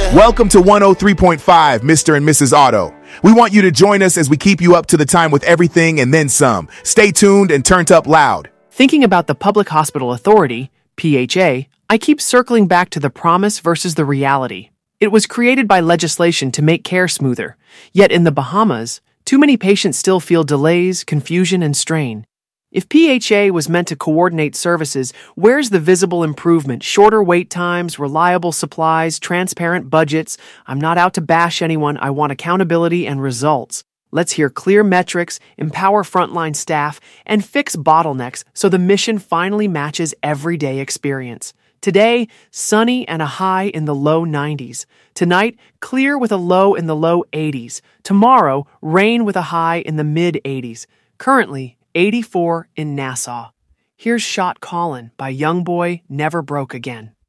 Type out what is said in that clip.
Welcome to 103.5, Mr. and Mrs. Auto. We want you to join us as we keep you up to the time with everything and then some. Stay tuned and turned up loud. Thinking about the Public Hospital Authority, PHA, I keep circling back to the promise versus the reality. It was created by legislation to make care smoother. Yet in the Bahamas, too many patients still feel delays, confusion, and strain. If PHA was meant to coordinate services, where's the visible improvement? Shorter wait times, reliable supplies, transparent budgets. I'm not out to bash anyone. I want accountability and results. Let's hear clear metrics, empower frontline staff, and fix bottlenecks so the mission finally matches everyday experience. Today, sunny and a high in the low 90s. Tonight, clear with a low in the low 80s. Tomorrow, rain with a high in the mid 80s. Currently, 84 in Nassau. Here's Shot Callin' by Youngboy Never Broke Again.